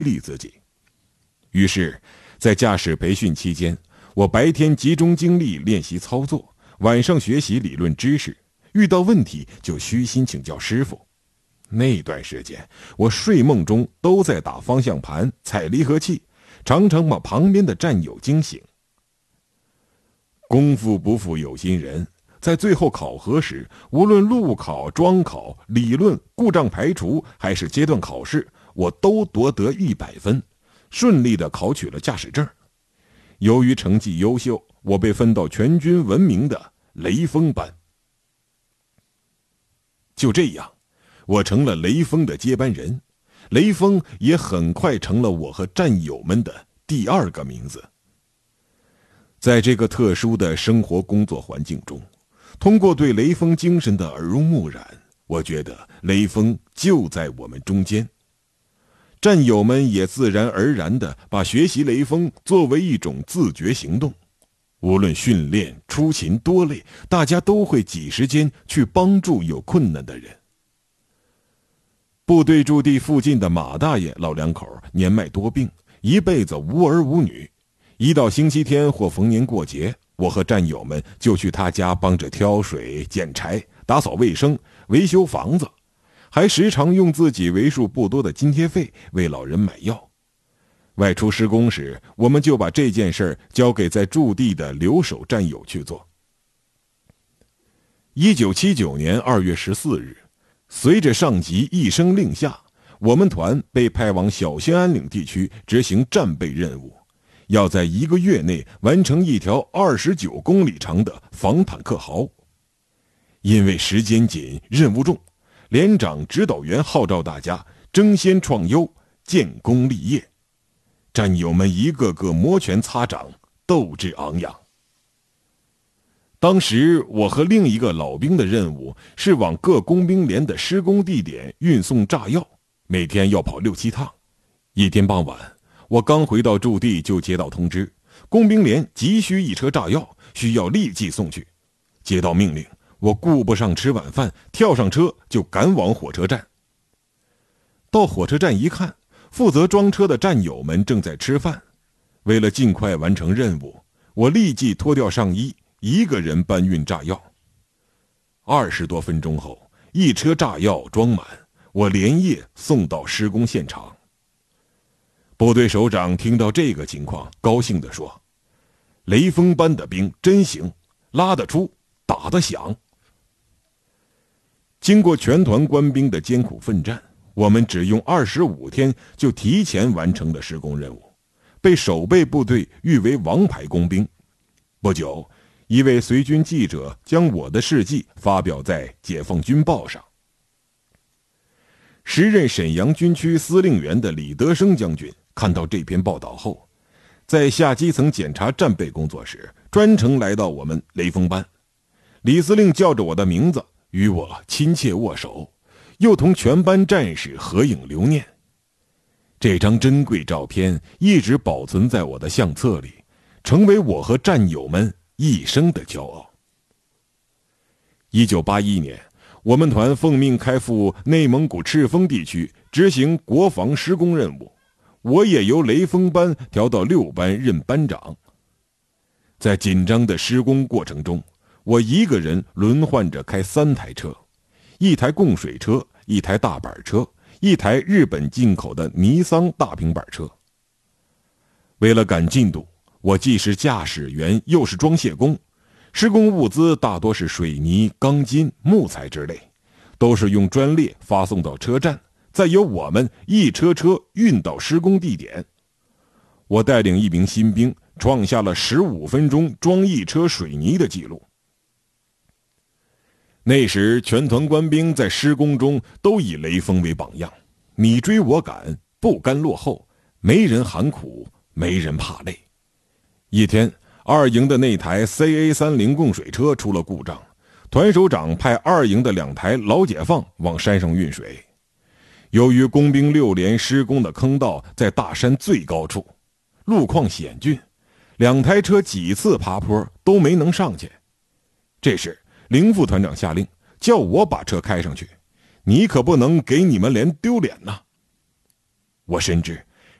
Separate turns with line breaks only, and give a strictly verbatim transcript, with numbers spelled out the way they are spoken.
励自己。于是在驾驶培训期间，我白天集中精力练习操作，晚上学习理论知识，遇到问题就虚心请教师傅。那段时间我睡梦中都在打方向盘、踩离合器，常常把旁边的战友惊醒。功夫不负有心人，在最后考核时，无论路考、桩考、理论、故障排除还是阶段考试，我都夺得一百分，顺利地考取了驾驶证。由于成绩优秀，我被分到全军闻名的雷锋班。就这样，我成了雷锋的接班人，雷锋也很快成了我和战友们的第二个名字。在这个特殊的生活工作环境中，通过对雷锋精神的耳濡目染，我觉得雷锋就在我们中间。战友们也自然而然地把学习雷锋作为一种自觉行动，无论训练出勤多累，大家都会挤时间去帮助有困难的人。部队驻地附近的马大爷老两口年迈多病，一辈子无儿无女，一到星期天或逢年过节，我和战友们就去他家帮着挑水、捡柴、打扫卫生、维修房子，还时常用自己为数不多的津贴费为老人买药。外出施工时，我们就把这件事交给在驻地的留守战友去做。一九七九年二月十四日，随着上级一声令下，我们团被派往小兴安岭地区执行战备任务，要在一个月内完成一条二十九公里长的防坦克壕。因为时间紧，任务重，连长指导员号召大家争先创优，建功立业。战友们一个个摩拳擦掌，斗志昂扬。当时我和另一个老兵的任务是往各工兵连的施工地点运送炸药，每天要跑六七趟。一天傍晚，我刚回到驻地就接到通知，工兵连急需一车炸药，需要立即送去。接到命令，我顾不上吃晚饭，跳上车就赶往火车站。到火车站一看，负责装车的战友们正在吃饭。为了尽快完成任务，我立即脱掉上衣，一个人搬运炸药。二十多分钟后，一车炸药装满，我连夜送到施工现场。部队首长听到这个情况，高兴地说：“雷锋班的兵真行，拉得出，打得响。”经过全团官兵的艰苦奋战，我们只用二十五天就提前完成了施工任务，被守备部队誉为王牌工兵。不久，一位随军记者将我的事迹发表在《解放军报》上。时任沈阳军区司令员的李德生将军看到这篇报道后，在下基层检查战备工作时，专程来到我们雷锋班。李司令叫着我的名字，与我亲切握手，又同全班战士合影留念。这张珍贵照片一直保存在我的相册里，成为我和战友们一生的骄傲。一九八一年，我们团奉命开赴内蒙古赤峰地区执行国防施工任务，我也由雷锋班调到六班任班长。在紧张的施工过程中，我一个人轮换着开三台车，一台供水车，一台大板车，一台日本进口的尼桑大平板车。为了赶进度，我既是驾驶员又是装卸工，施工物资大多是水泥、钢筋、木材之类，都是用专列发送到车站，再由我们一车车运到施工地点。我带领一名新兵创下了十五分钟装一车水泥的记录。那时全团官兵在施工中都以雷锋为榜样，你追我赶，不甘落后，没人喊苦，没人怕累。一天，二营的那台 C A 三十 供水车出了故障，团首长派二营的两台老解放往山上运水。由于工兵六连施工的坑道在大山最高处，路况险峻，两台车几次爬坡都没能上去。这时林副团长下令叫我把车开上去，你可不能给你们连丢脸呐！我深知